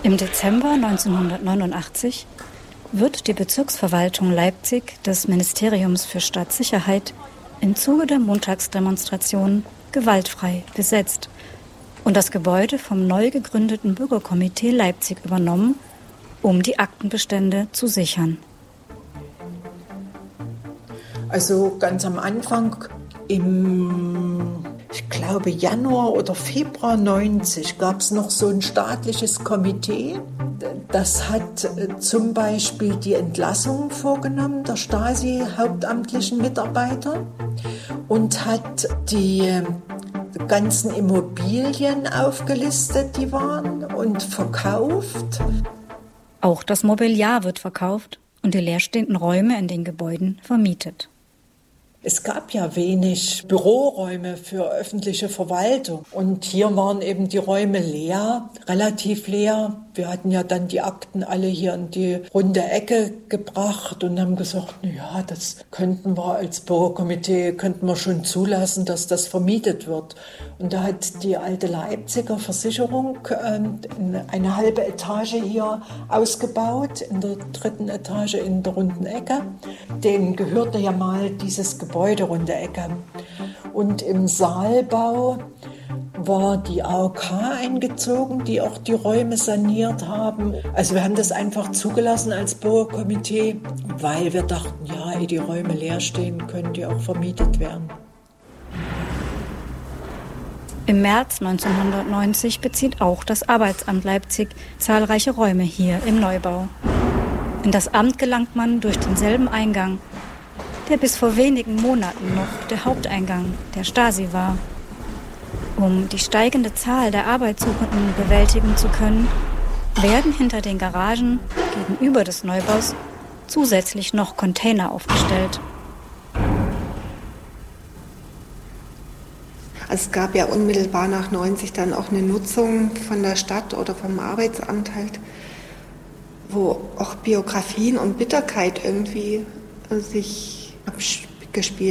Im Dezember 1989 wird die Bezirksverwaltung Leipzig des Ministeriums für Staatssicherheit im Zuge der Montagsdemonstrationen gewaltfrei besetzt und das Gebäude vom neu gegründeten Bürgerkomitee Leipzig übernommen, um die Aktenbestände zu sichern. Also ganz am Anfang ich glaube Januar oder Februar 90 gab es noch so ein staatliches Komitee. Das hat zum Beispiel die Entlassung vorgenommen der Stasi-hauptamtlichen Mitarbeiter und hat die ganzen Immobilien aufgelistet, die waren, und verkauft. Auch das Mobiliar wird verkauft und die leerstehenden Räume in den Gebäuden vermietet. Es gab ja wenig Büroräume für öffentliche Verwaltung und hier waren eben die Räume leer, relativ leer. Wir hatten ja dann die Akten alle hier in die runde Ecke gebracht und haben gesagt, ja, das könnten wir als Bürgerkomitee schon zulassen, dass das vermietet wird. Und da hat die alte Leipziger Versicherung eine halbe Etage hier ausgebaut, in der 3. Etage in der runden Ecke. Denen gehörte ja mal dieses Gebäude runde Ecke. Und im Saalbau war die AOK eingezogen, die auch die Räume saniert haben. Also wir haben das einfach zugelassen als Bürgerkomitee, weil wir dachten, ja, ehe die Räume leer stehen, können die auch vermietet werden. Im März 1990 bezieht auch das Arbeitsamt Leipzig zahlreiche Räume hier im Neubau. In das Amt gelangt man durch denselben Eingang, der bis vor wenigen Monaten noch der Haupteingang der Stasi war. Um die steigende Zahl der Arbeitssuchenden bewältigen zu können, werden hinter den Garagen gegenüber des Neubaus zusätzlich noch Container aufgestellt. Es gab ja unmittelbar nach 90 dann auch eine Nutzung von der Stadt oder vom Arbeitsamt halt, wo auch Biografien und Bitterkeit irgendwie sich abgespielt